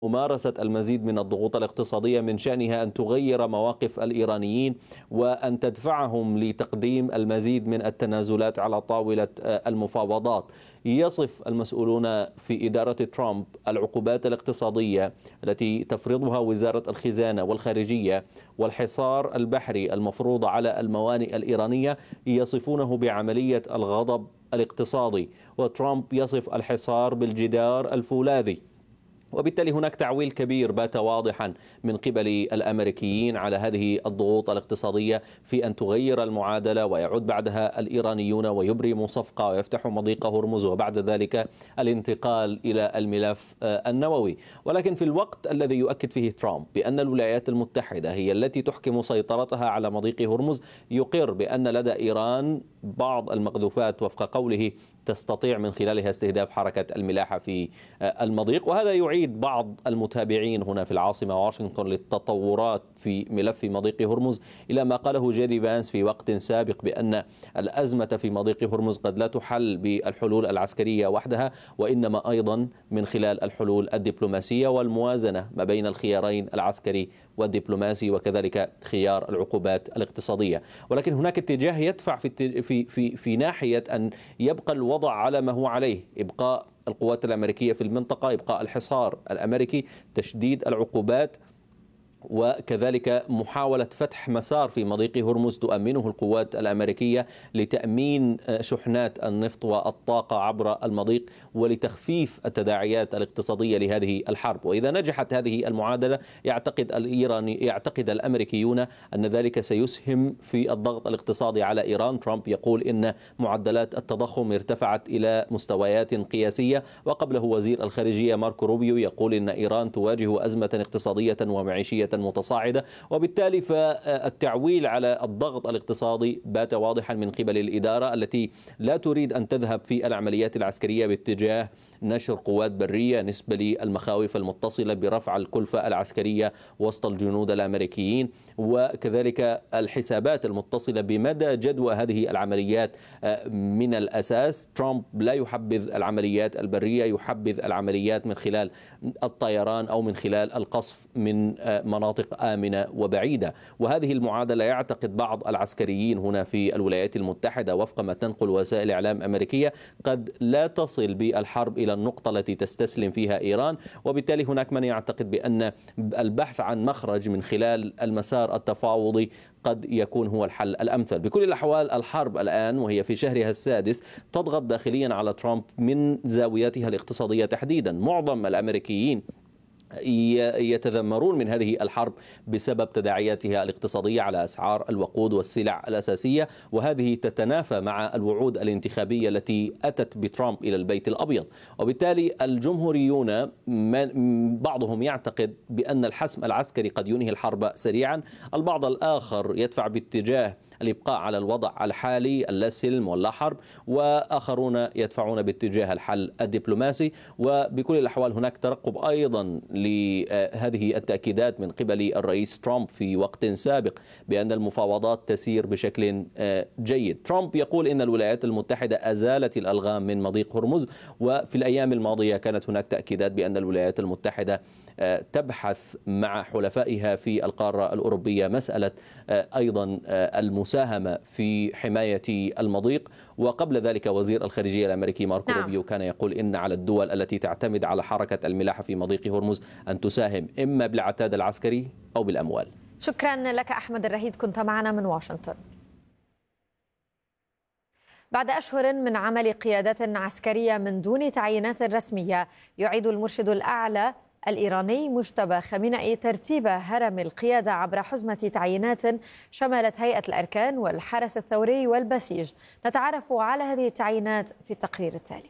ممارسة المزيد من الضغوط الاقتصادية من شأنها أن تغير مواقف الإيرانيين وأن تدفعهم لتقديم المزيد من التنازلات على طاولة المفاوضات. يصف المسؤولون في إدارة ترامب العقوبات الاقتصادية التي تفرضها وزارة الخزانة والخارجية والحصار البحري المفروض على الموانئ الإيرانية، يصفونه بعملية الغضب الاقتصادي، وترامب يصف الحصار بالجدار الفولاذي. وبالتالي هناك تعويل كبير بات واضحا من قبل الأمريكيين على هذه الضغوط الاقتصادية في أن تغير المعادلة ويعود بعدها الإيرانيون ويبرموا صفقة ويفتحوا مضيق هرمز وبعد ذلك الانتقال إلى الملف النووي. ولكن في الوقت الذي يؤكد فيه ترامب بأن الولايات المتحدة هي التي تحكم سيطرتها على مضيق هرمز، يقر بأن لدى إيران بعض المقذوفات وفق قوله تستطيع من خلالها استهداف حركة الملاحة في المضيق. وهذا يعيد بعض المتابعين هنا في العاصمة واشنطن للتطورات في ملف مضيق هرمز إلى ما قاله جيدي فانس في وقت سابق بأن الأزمة في مضيق هرمز قد لا تحل بالحلول العسكرية وحدها، وإنما أيضا من خلال الحلول الدبلوماسية والموازنة ما بين الخيارين العسكري والدبلوماسي وكذلك خيار العقوبات الاقتصادية. ولكن هناك اتجاه يدفع في ناحية أن يبقى الوضع على ما هو عليه، إبقاء القوات الأمريكية في المنطقة، إبقاء الحصار الأمريكي، تشديد العقوبات، وكذلك محاولة فتح مسار في مضيق هرمز تؤمنه القوات الأمريكية لتأمين شحنات النفط والطاقة عبر المضيق ولتخفيف التداعيات الاقتصادية لهذه الحرب. وإذا نجحت هذه المعادلة يعتقد الأمريكيون أن ذلك سيسهم في الضغط الاقتصادي على إيران. ترامب يقول إن معدلات التضخم ارتفعت إلى مستويات قياسية، وقبله وزير الخارجية ماركو روبيو يقول إن إيران تواجه أزمة اقتصادية ومعيشية متصاعدة. وبالتالي فالتعويل على الضغط الاقتصادي بات واضحا من قبل الإدارة التي لا تريد أن تذهب في العمليات العسكرية باتجاه نشر قوات برية نسبة للمخاوف المتصلة برفع الكلفة العسكرية وسط الجنود الأمريكيين، وكذلك الحسابات المتصلة بمدى جدوى هذه العمليات من الأساس. ترامب لا يحبذ العمليات البرية، يحبذ العمليات من خلال الطيران أو من خلال القصف من مناطق آمنة وبعيدة. وهذه المعادلة يعتقد بعض العسكريين هنا في الولايات المتحدة وفق ما تنقل وسائل إعلام أمريكية قد لا تصل بالحرب إلى النقطة التي تستسلم فيها إيران. وبالتالي هناك من يعتقد بأن البحث عن مخرج من خلال المسار التفاوضي قد يكون هو الحل الأمثل. بكل الأحوال الحرب الآن وهي في شهرها السادس تضغط داخليا على ترامب من زاويتها الاقتصادية تحديدا. معظم الأمريكيين يتذمرون من هذه الحرب بسبب تداعياتها الاقتصادية على أسعار الوقود والسلع الأساسية، وهذه تتنافى مع الوعود الانتخابية التي أتت بترامب إلى البيت الأبيض. وبالتالي الجمهوريون بعضهم يعتقد بأن الحسم العسكري قد ينهي الحرب سريعا، البعض الآخر يدفع باتجاه الإبقاء على الوضع الحالي اللا سلم ولا حرب، وآخرون يدفعون باتجاه الحل الدبلوماسي. وبكل الأحوال هناك ترقب أيضا لهذه التأكيدات من قبل الرئيس ترامب في وقت سابق بأن المفاوضات تسير بشكل جيد. ترامب يقول إن الولايات المتحدة أزالت الألغام من مضيق هرمز، وفي الأيام الماضية كانت هناك تأكيدات بأن الولايات المتحدة تبحث مع حلفائها في القارة الأوروبية مسألة أيضا المساهمة في حماية المضيق. وقبل ذلك وزير الخارجية الأمريكي ماركو روبيو كان يقول إن على الدول التي تعتمد على حركة الملاحة في مضيق هرمز أن تساهم إما بالعتاد العسكري أو بالأموال. شكرا لك أحمد الرهيد، كنت معنا من واشنطن. بعد أشهر من عمل قيادات عسكرية من دون تعيينات رسمية، يعيد المرشد الأعلى الإيراني مجتبى خامنئي ترتيب هرم القيادة عبر حزمة تعيينات شملت هيئة الأركان والحرس الثوري والبسيج. نتعرف على هذه التعيينات في التقرير التالي.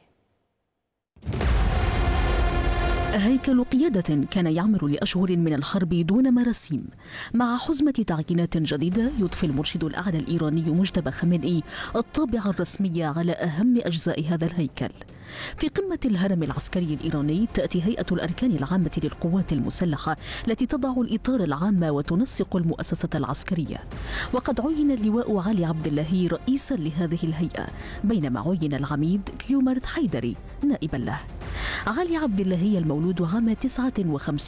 هيكل قيادة كان يعمل لأشهر من الحرب دون مراسيم، مع حزمة تعيينات جديدة يضفي المرشد الأعلى الإيراني مجتبى خامنئي الطابع الرسمي على أهم أجزاء هذا الهيكل. في قمة الهرم العسكري الإيراني تأتي هيئة الأركان العامة للقوات المسلحة التي تضع الإطار العام وتنسق المؤسسة العسكرية، وقد عين اللواء علي عبد الله رئيسا لهذه الهيئة، بينما عين العميد كيومرث حيدري نائبا له. علي عبد الله المولود عام 59